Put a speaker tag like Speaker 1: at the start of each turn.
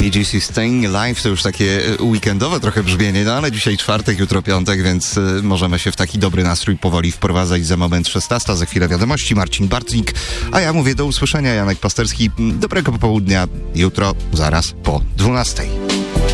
Speaker 1: Bee Gees Staying Alive to już takie weekendowe trochę brzmienie, no ale dzisiaj czwartek, jutro piątek, więc możemy się w taki dobry nastrój powoli wprowadzać. Za moment 16, za chwilę wiadomości, Marcin Bartnik, a ja mówię do usłyszenia, Janek Pasterski. Dobrego popołudnia, jutro zaraz po 12.